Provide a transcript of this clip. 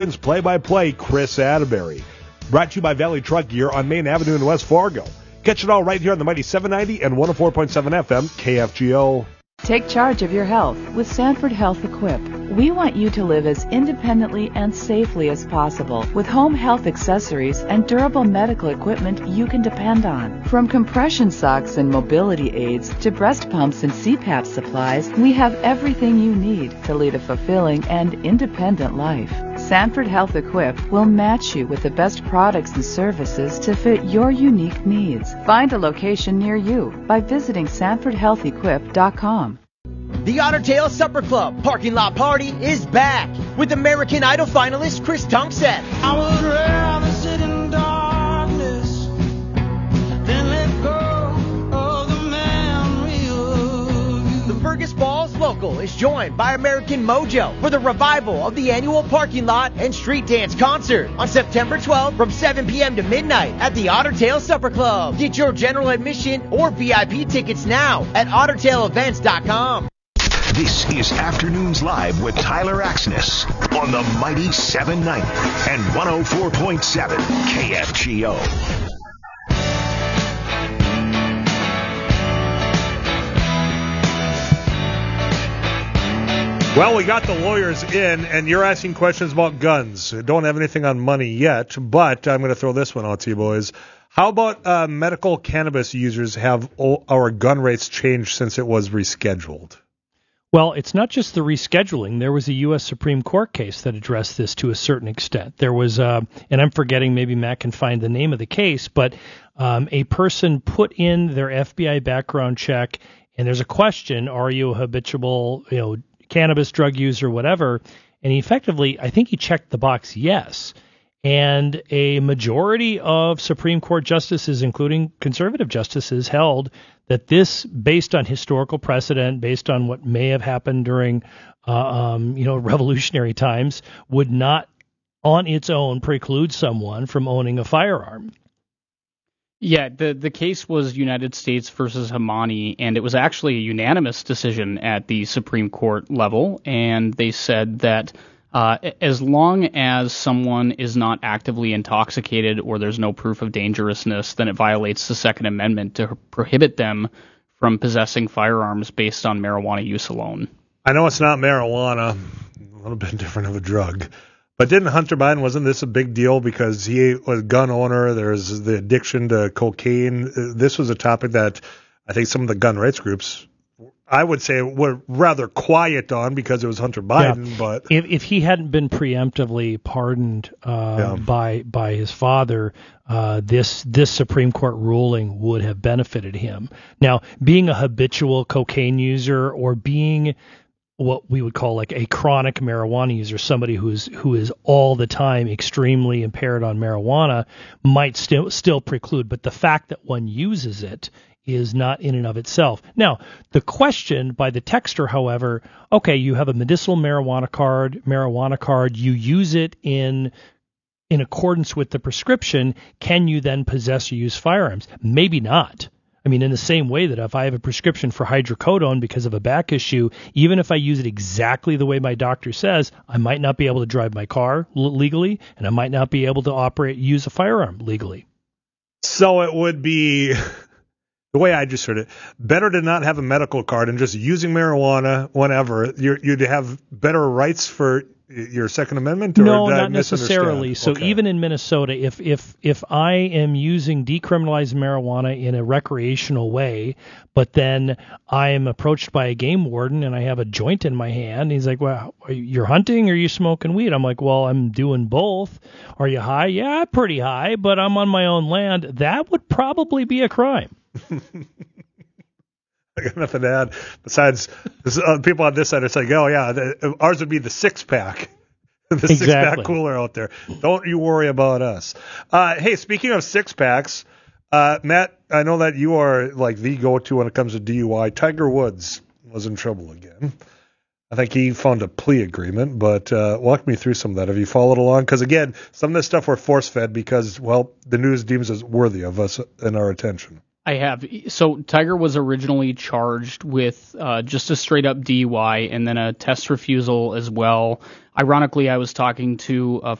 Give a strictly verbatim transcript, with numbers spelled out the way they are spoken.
Play-by-play, Chris Atterbury. Brought to you by Valley Truck Gear on Main Avenue in West Fargo. Catch it all right here on the Mighty seven ninety and one oh four point seven F M, K F G O. Take charge of your health with Sanford Health Equip. We want you to live as independently and safely as possible with home health accessories and durable medical equipment you can depend on. From compression socks and mobility aids to breast pumps and C PAP supplies, we have everything you need to lead a fulfilling and independent life. Sanford Health Equip will match you with the best products and services to fit your unique needs. Find a location near you by visiting sanford health equip dot com. The Otter Tail Supper Club Parking Lot Party is back with American Idol finalist Chris Tungsten. I would rather sit in darkness than let go of the memory of you. The Fergus Falls Local is joined by American Mojo for the revival of the annual parking lot and street dance concert on September twelfth from seven p.m. to midnight at the Otter Tail Supper Club. Get your general admission or V I P tickets now at otter tail events dot com. This is Afternoons Live with Tyler Axness on the Mighty seven ninety and one oh four point seven K F G O. Well, we got the lawyers in, and you're asking questions about guns. Don't have anything on money yet, but I'm going to throw this one out to you, boys. How about uh, medical cannabis users? Have our gun rates changed since it was rescheduled? Well, it's not just the rescheduling. There was a U S Supreme Court case that addressed this to a certain extent. There was, uh, and I'm forgetting, maybe Matt can find the name of the case, but um, a person put in their F B I background check, and there's a question, are you a habitual, you know, cannabis drug user, whatever, and he effectively, I think he checked the box yes. And a majority of Supreme Court justices, including conservative justices, held that this, based on historical precedent, based on what may have happened during, uh, um, you know, revolutionary times, would not, on its own, preclude someone from owning a firearm. Yeah, the the case was United States versus Hamani, and it was actually a unanimous decision at the Supreme Court level, and they said that Uh, as long as someone is not actively intoxicated or there's no proof of dangerousness, then it violates the Second Amendment to prohibit them from possessing firearms based on marijuana use alone. I know it's not marijuana, a little bit different of a drug, but didn't Hunter Biden, wasn't this a big deal because he was a gun owner, there's the addiction to cocaine? This was a topic that I think some of the gun rights groups, I would say, were rather quiet on because it was Hunter Biden. Yeah. But if, if he hadn't been preemptively pardoned uh, yeah. by by his father, uh, this this Supreme Court ruling would have benefited him. Now, being a habitual cocaine user or being what we would call like a chronic marijuana user, somebody who's who is all the time extremely impaired on marijuana, might still still preclude. But the fact that one uses it is not in and of itself. Now, the question by the texter, however, okay, you have a medicinal marijuana card, marijuana card, you use it in in accordance with the prescription, can you then possess or use firearms? Maybe not. I mean, in the same way that if I have a prescription for hydrocodone because of a back issue, even if I use it exactly the way my doctor says, I might not be able to drive my car l- legally, and I might not be able to operate, use a firearm legally. So it would be, the way I just heard it, better to not have a medical card and just using marijuana whenever. You're, you'd have better rights for your Second Amendment? Or no, did I not necessarily. So okay. even in Minnesota, if if if I am using decriminalized marijuana in a recreational way, but then I am approached by a game warden and I have a joint in my hand, he's like, well, you're hunting or are you smoking weed? I'm like, well, I'm doing both. Are you high? Yeah, pretty high, but I'm on my own land. That would probably be a crime. I got nothing to add besides this, uh, people on this side are saying, oh, yeah, the, ours would be the six-pack. The exactly. six-pack cooler out there. Don't you worry about us. Uh, hey, speaking of six-packs, uh, Matt, I know that you are like the go-to when it comes to D U I. Tiger Woods was in trouble again. I think he found a plea agreement, but uh, walk me through some of that. Have you followed along? Because, again, some of this stuff we're force-fed because, well, the news deems us worthy of us and our attention. I have. So Tiger was originally charged with uh, just a straight-up D U I and then a test refusal as well. ironically, I was talking to a